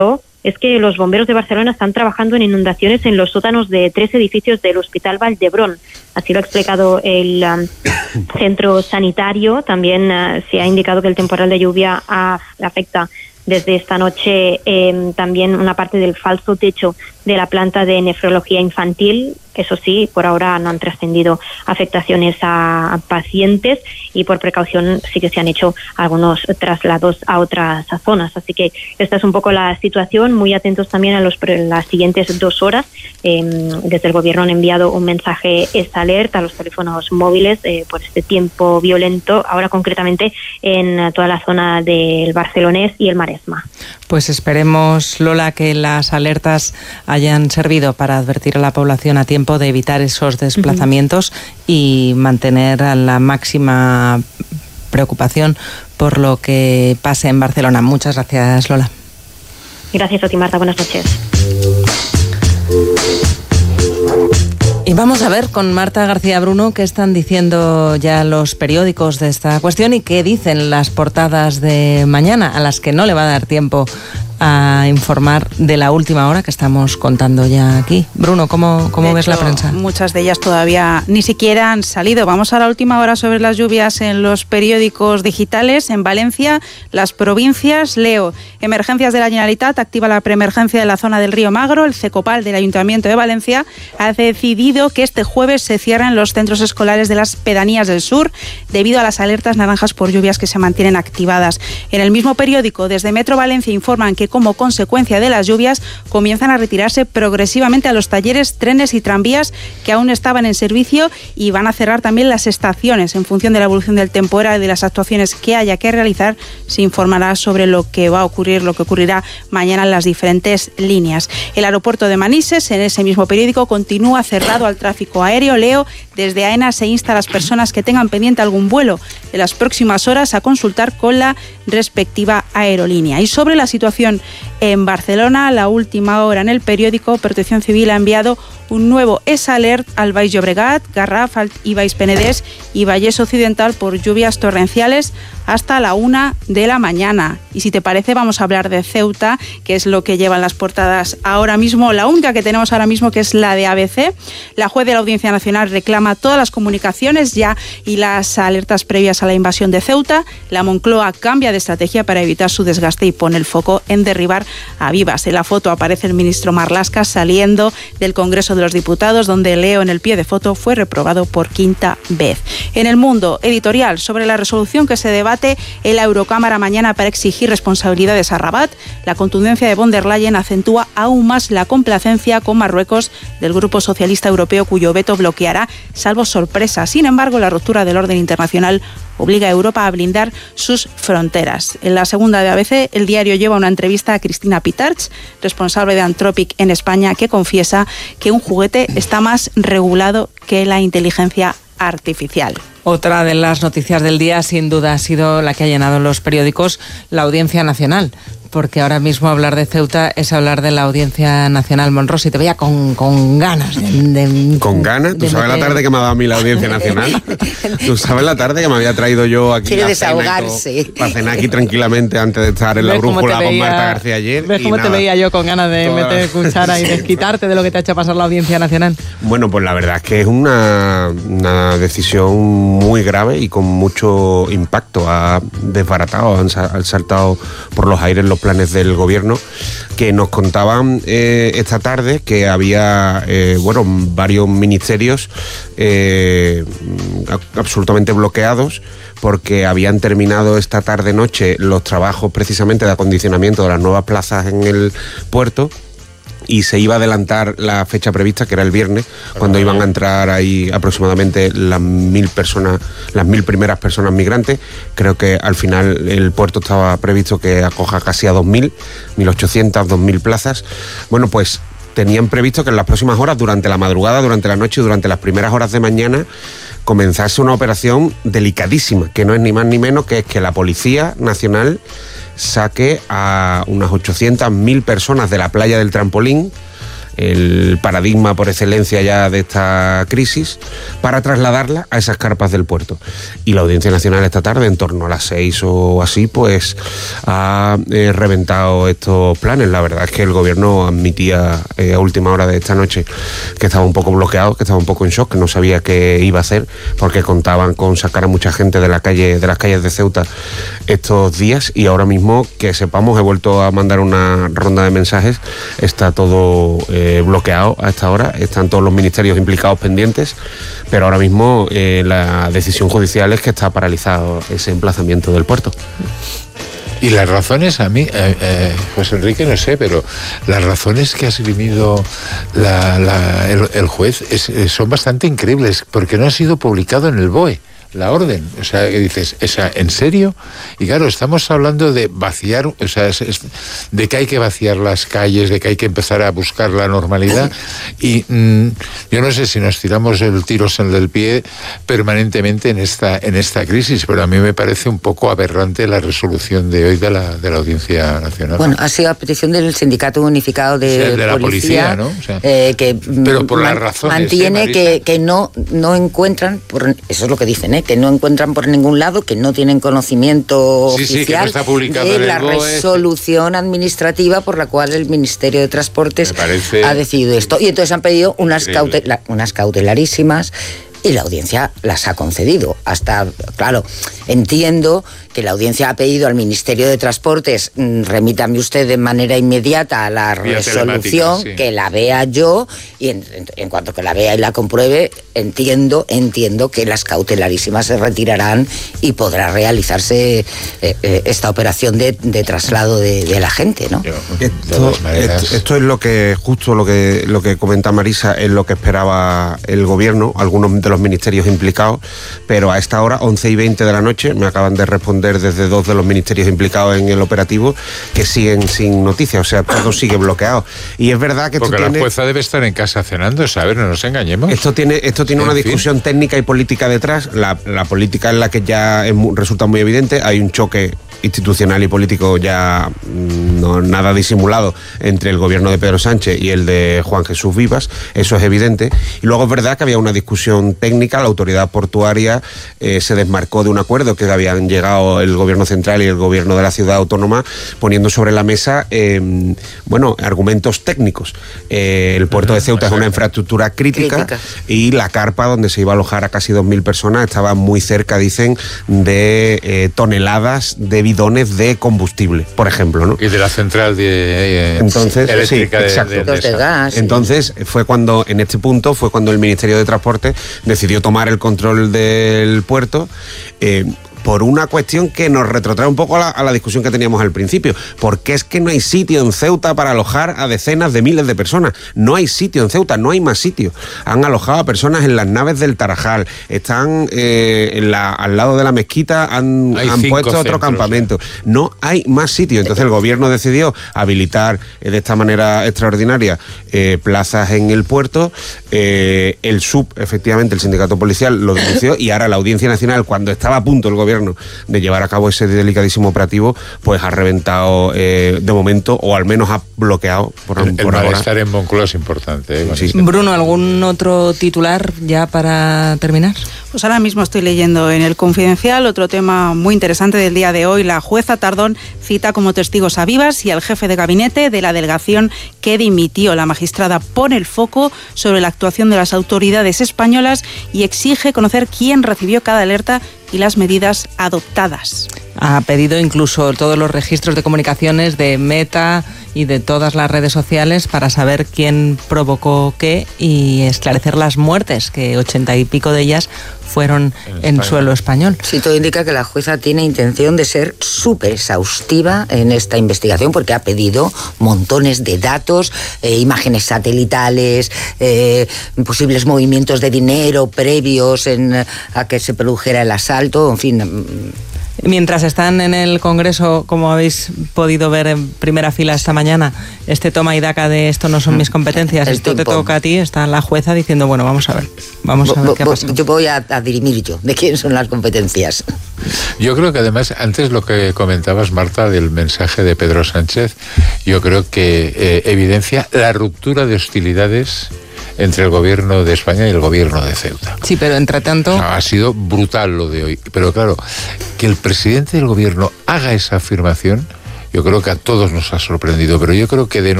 es que los bomberos de Barcelona están trabajando en inundaciones en los sótanos de 3 edificios del Hospital Vall d'Hebron. Así lo ha explicado el centro sanitario. También se ha indicado que el temporal de lluvia afecta desde esta noche también una parte del falso techo de la planta de nefrología infantil. Eso sí, por ahora no han trascendido afectaciones a pacientes y por precaución sí que se han hecho algunos traslados a otras zonas. Así que esta es un poco la situación. Muy atentos también a las siguientes 2 horas. Desde el Gobierno han enviado un mensaje alerta a los teléfonos móviles por este tiempo violento, ahora concretamente en toda la zona del Barcelonés y el Maresma. Pues esperemos, Lola, que las alertas hayan servido para advertir a la población a tiempo de evitar esos desplazamientos y mantener la máxima preocupación por lo que pase en Barcelona. Muchas gracias, Lola. Gracias a ti, Marta. Buenas noches. Y vamos a ver con Marta García Bruno qué están diciendo ya los periódicos de esta cuestión y qué dicen las portadas de mañana, a las que no le va a dar tiempo a informar de la última hora que estamos contando ya aquí. Bruno, ¿cómo ves la prensa? Muchas de ellas todavía ni siquiera han salido. Vamos a la última hora sobre las lluvias en los periódicos digitales. En Valencia, las provincias, leo: Emergencias de la Generalitat activa la preemergencia de la zona del Río Magro. El CECOPAL del Ayuntamiento de Valencia ha decidido que este jueves se cierren los centros escolares de las pedanías del sur debido a las alertas naranjas por lluvias que se mantienen activadas. En el mismo periódico, desde Metro Valencia, informan que como consecuencia de las lluvias comienzan a retirarse progresivamente a los talleres, trenes y tranvías que aún estaban en servicio, y van a cerrar también las estaciones. En función de la evolución del temporal y de las actuaciones que haya que realizar, se informará sobre lo que va a ocurrir, lo que ocurrirá mañana en las diferentes líneas. El aeropuerto de Manises, en ese mismo periódico, continúa cerrado al tráfico aéreo. Leo: desde AENA se insta a las personas que tengan pendiente algún vuelo en las próximas horas a consultar con la respectiva aerolínea. Y sobre la situación en Barcelona, la última hora en el periódico, Protección Civil ha enviado un nuevo alert al Baix Llobregat, Garraf y Baix Penedès y Vallès Occidental por lluvias torrenciales hasta la 1 de la mañana. Y si te parece, vamos a hablar de Ceuta, que es lo que llevan las portadas ahora mismo, la única que tenemos ahora mismo, que es la de ABC. La juez de la Audiencia Nacional reclama todas las comunicaciones ya y las alertas previas a la invasión de Ceuta. La Moncloa cambia de estrategia para evitar su desgaste y pone el foco en derribar a Vivas. En la foto aparece el ministro Marlaska saliendo del Congreso de los Diputados, donde leo en el pie de foto: fue reprobado por 5ª vez. En El Mundo, editorial sobre la resolución que se debate en la Eurocámara mañana para exigir responsabilidades a Rabat. La contundencia de von der Leyen acentúa aún más la complacencia con Marruecos del Grupo Socialista Europeo, cuyo veto bloqueará salvo sorpresa. Sin embargo, la ruptura del orden internacional obliga a Europa a blindar sus fronteras. En la segunda de ABC, el diario lleva una entrevista a Cristina Pitarch, responsable de Anthropic en España, que confiesa que un juguete está más regulado que la inteligencia artificial. Otra de las noticias del día, sin duda, ha sido la que ha llenado los periódicos, la Audiencia Nacional. Porque ahora mismo hablar de Ceuta es hablar de la Audiencia Nacional. Monrosi, te veía con ganas de ¿Con ganas? ¿Tú sabes la tarde que me ha dado a mí la Audiencia Nacional? ¿Tú sabes la tarde que me había traído yo aquí? Quiere desahogarse. Para cenar aquí tranquilamente antes de estar en la brújula con Marta García ayer. ¿Ves cómo te veía yo con ganas de meter cuchara y desquitarte de lo que te ha hecho pasar la Audiencia Nacional? Bueno, pues la verdad es que es una decisión muy grave y con mucho impacto. Ha desbaratado, han saltado por los aires los planes del gobierno, que nos contaban esta tarde que había varios ministerios absolutamente bloqueados porque habían terminado esta tarde-noche los trabajos precisamente de acondicionamiento de las nuevas plazas en el puerto, y se iba a adelantar la fecha prevista, que era el viernes, cuando iban a entrar ahí aproximadamente las 1.000 personas, las 1.000 primeras personas migrantes. Creo que al final el puerto estaba previsto que acoja casi a 2.000, 1.800, 2.000 plazas. Bueno, pues tenían previsto que en las próximas horas, durante la madrugada, durante la noche y durante las primeras horas de mañana, comenzase una operación delicadísima, que no es ni más ni menos que es que la Policía Nacional saque a unas 800.000 personas de la playa del Trampolín, el paradigma por excelencia ya de esta crisis, para trasladarla a esas carpas del puerto. Y la Audiencia Nacional esta tarde, en torno a las 6 o así, pues ha reventado estos planes. La verdad es que el gobierno admitía a última hora de esta noche que estaba un poco bloqueado, que estaba un poco en shock, que no sabía qué iba a hacer, porque contaban con sacar a mucha gente de las calles de Ceuta estos días, y ahora mismo, que sepamos, he vuelto a mandar una ronda de mensajes, está todo bloqueado a esta hora, están todos los ministerios implicados pendientes, pero ahora mismo la decisión judicial es que está paralizado ese emplazamiento del puerto. Y las razones, a mí, José Enrique, no sé, pero las razones que ha esgrimido el juez son bastante increíbles, porque no ha sido publicado en el BOE la orden. O sea, que dices, ¿en serio? Y claro, estamos hablando de vaciar, o sea, de que hay que vaciar las calles, de que hay que empezar a buscar la normalidad. Y yo no sé si nos tiramos el tiro en el pie permanentemente en esta crisis, pero a mí me parece un poco aberrante la resolución de hoy de la Audiencia Nacional. Bueno, ha sido a petición del Sindicato Unificado de la Policía, ¿no? O sea, pero por las razones, mantiene que no encuentran, eso es lo que dicen, que no encuentran por ningún lado, que no tienen conocimiento oficial que no está publicado de en el la BOE. Resolución administrativa por la cual el Ministerio de Transportes ha decidido esto. Y entonces han pedido unas cautelarísimas, y la audiencia las ha concedido. Hasta, claro, entiendo que la audiencia ha pedido al Ministerio de Transportes, remítame usted de manera inmediata a la resolución, sí, que la vea yo, y en cuanto que la vea y la compruebe, entiendo que las cautelarísimas se retirarán y podrá realizarse esta operación de traslado de la gente, ¿no? Esto es lo que comenta Marisa, es lo que esperaba el gobierno, algunos de los ministerios implicados, pero a esta hora, 11:20 de la noche, me acaban de responder desde 2 de los ministerios implicados en el operativo que siguen sin noticias, o sea, todo sigue bloqueado. Y es verdad que porque la jueza debe estar en casa cenando, ¿sabes? No nos engañemos. Esto tiene una discusión técnica y política detrás. La política es la que ya resulta muy evidente. Hay un choque institucional y político ya nada disimulado entre el gobierno de Pedro Sánchez y el de Juan Jesús Vivas, eso es evidente. Y luego es verdad que había una discusión técnica. La autoridad portuaria se desmarcó de un acuerdo que habían llegado el gobierno central y el gobierno de la ciudad autónoma, poniendo sobre la mesa argumentos técnicos. El puerto de Ceuta es una infraestructura crítica y la carpa donde se iba a alojar a casi 2.000 personas estaba muy cerca, dicen, de toneladas de bidones de combustible, por ejemplo, ¿no? Y de la central eléctrica de gas. Entonces fue cuando, en este punto, el Ministerio de Transporte decidió tomar el control del puerto, por una cuestión que nos retrotrae un poco a la discusión que teníamos al principio, porque es que no hay sitio en Ceuta para alojar a decenas de miles de personas. No hay sitio en Ceuta, no hay más sitio. Han alojado a personas en las naves del Tarajal, están al lado de la mezquita, han puesto otro campamento. No hay más sitio. Entonces el gobierno decidió habilitar de esta manera extraordinaria plazas en el puerto. El SUP, efectivamente, el sindicato policial lo denunció, y ahora la Audiencia Nacional, cuando estaba a punto el gobierno de llevar a cabo ese delicadísimo operativo, pues ha reventado de momento, o al menos ha bloqueado por el ahora. Malestar en Moncloa es importante. Sí. Bruno, ¿algún otro titular ya para terminar? Pues ahora mismo estoy leyendo en El Confidencial otro tema muy interesante del día de hoy. La jueza Tardón cita como testigos a Vivas y al jefe de gabinete de la delegación que dimitió. La magistrada pone el foco sobre la actuación de las autoridades españolas y exige conocer quién recibió cada alerta y las medidas adoptadas. Ha pedido incluso todos los registros de comunicaciones de Meta y de todas las redes sociales para saber quién provocó qué y esclarecer las muertes, que 80 y pico de ellas fueron en suelo español. Sí, todo indica que la jueza tiene intención de ser súper exhaustiva en esta investigación, porque ha pedido montones de datos, imágenes satelitales, posibles movimientos de dinero previos a que se produjera el asalto, en fin. Mientras están en el Congreso, como habéis podido ver en primera fila esta mañana, este toma y daca de esto no son mis competencias, esto te toca a ti, está la jueza diciendo, bueno, vamos a ver qué pasa. Yo voy a dirimir de quién son las competencias. Yo creo que además, antes lo que comentabas, Marta, del mensaje de Pedro Sánchez, yo creo que evidencia la ruptura de hostilidades entre el gobierno de España y el gobierno de Ceuta. Sí, pero entre tanto... Ha sido brutal lo de hoy. Pero claro, que el presidente del gobierno haga esa afirmación, yo creo que a todos nos ha sorprendido. Pero yo creo que